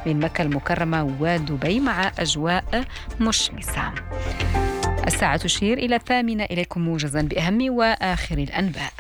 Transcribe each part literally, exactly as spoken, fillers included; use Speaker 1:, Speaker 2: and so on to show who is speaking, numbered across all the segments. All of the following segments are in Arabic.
Speaker 1: من مكة المكرمة ودبي مع أجواء مشمسة. الساعة تشير إلى الثامنة. إليكم موجزا بأهم وآخر الأنباء.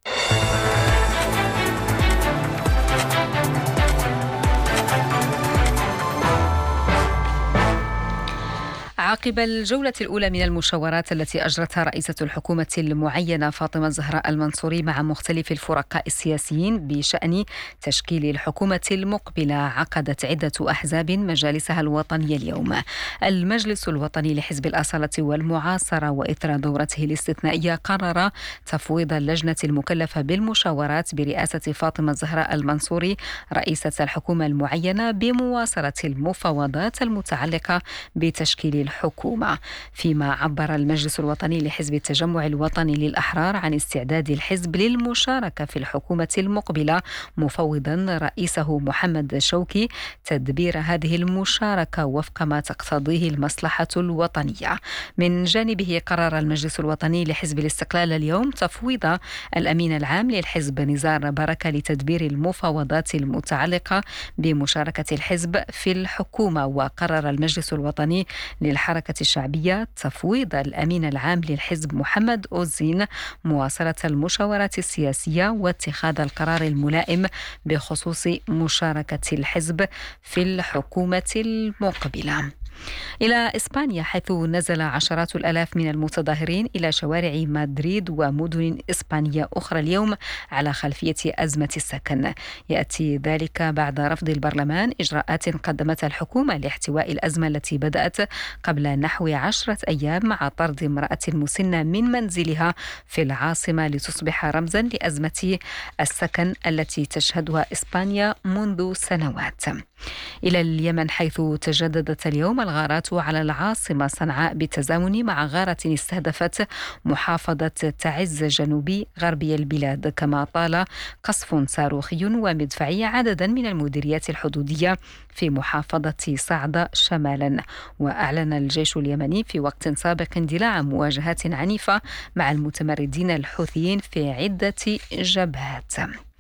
Speaker 1: عقب الجولة الأولى من المشاورات التي أجرتها رئيسة الحكومة المعينة فاطمة الزهراء المنصوري مع مختلف الفرقاء السياسيين بشأن تشكيل الحكومة المقبلة، عقدت عدة أحزاب مجالسها الوطنية اليوم. المجلس الوطني لحزب الأصالة والمعاصرة وإثر دورته الاستثنائية قرر تفويض اللجنة المكلفة بالمشاورات برئاسة فاطمة الزهراء المنصوري رئيسة الحكومة المعينة بمواصلة المفاوضات المتعلقة بتشكيل الحكومة حكومة. فيما عبر المجلس الوطني لحزب التجمع الوطني للأحرار عن استعداد الحزب للمشاركة في الحكومة المقبلة، مفوضا رئيسه محمد شوقي تدبير هذه المشاركة وفق ما تقتضيه المصلحة الوطنية. من جانبه قرر المجلس الوطني لحزب الاستقلال اليوم تفويض الأمين العام للحزب نزار بركة لتدبير المفاوضات المتعلقة بمشاركة الحزب في الحكومة. وقرر المجلس الوطني للحركة الشعبية تفويض الأمين العام للحزب محمد أوزين مواصلة المشاورات السياسية واتخاذ القرار الملائم بخصوص مشاركة الحزب في الحكومة المقبلة. إلى إسبانيا، حيث نزل عشرات الآلاف من المتظاهرين إلى شوارع مدريد ومدن إسبانية أخرى اليوم على خلفية أزمة السكن. يأتي ذلك بعد رفض البرلمان إجراءات قدمتها الحكومة لاحتواء الأزمة التي بدأت قبل نحو عشرة أيام مع طرد امرأة مسنة من منزلها في العاصمة لتصبح رمزا لأزمة السكن التي تشهدها إسبانيا منذ سنوات. إلى اليمن، حيث تجددت اليوم الغارات على العاصمة صنعاء بالتزامن مع غارة استهدفت محافظة تعز جنوبي غربي البلاد، كما طال قصف صاروخي ومدفعي عددا من المديريات الحدودية في محافظة صعدة شمالا. وأعلن الجيش اليمني في وقت سابق اندلاع مواجهات عنيفة مع المتمردين الحوثيين في عدة جبهات.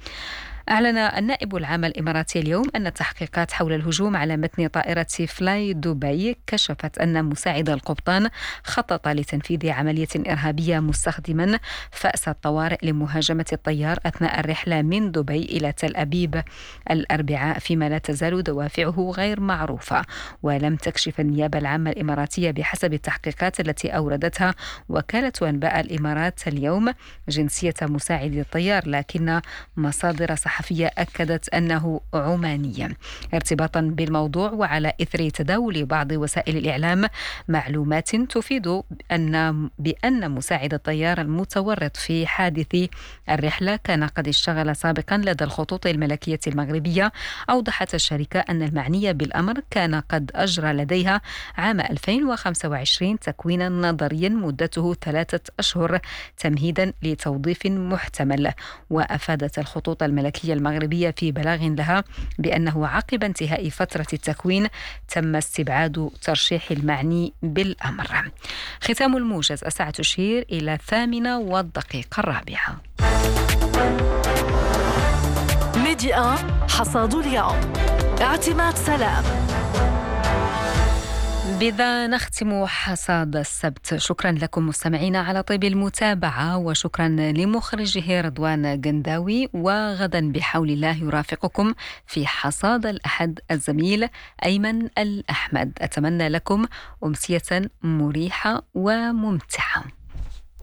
Speaker 1: أعلن النائب العام الإماراتي اليوم أن التحقيقات حول الهجوم على متن طائرة فلاي دبي كشفت أن مساعد القبطان خطط لتنفيذ عملية إرهابية مستخدما فأس الطوارئ لمهاجمة الطيار أثناء الرحلة من دبي إلى تل أبيب الأربعاء، فيما لا تزال دوافعه غير معروفة. ولم تكشف النيابة العامة الإماراتية بحسب التحقيقات التي أوردتها وكالة أنباء الإمارات اليوم جنسية مساعد الطيار، لكن مصادر صحفية أكدت أنه عماني. ارتباطا بالموضوع وعلى إثر تداول بعض وسائل الإعلام معلومات تفيد أن بأن مساعد الطيار المتورط في حادث الرحلة كان قد اشتغل سابقا لدى الخطوط الملكية المغربية، أوضحت الشركة أن المعني بالأمر كان قد أجرى لديها عام ألفين وخمسة وعشرين تكوينا نظريا مدته ثلاثة أشهر تمهيدا لتوظيف محتمل. وأفادت الخطوط الملكية المغربية في بلاغ لها بأنه عقب انتهاء فترة التكوين تم استبعاد ترشيح المعني بالأمر. ختام الموجز. الساعة تشير إلى الثامنة والدقيقة الرابعة.
Speaker 2: ميديا حصاد اليوم، اعتماد سلام.
Speaker 1: بذا نختم حصاد السبت. شكرا لكم مستمعين على طيب المتابعة، وشكرا لمخرجه رضوان قنداوي. وغدا بحول الله يرافقكم في حصاد الأحد الزميل أيمن الأحمد. أتمنى لكم أمسية مريحة وممتعة.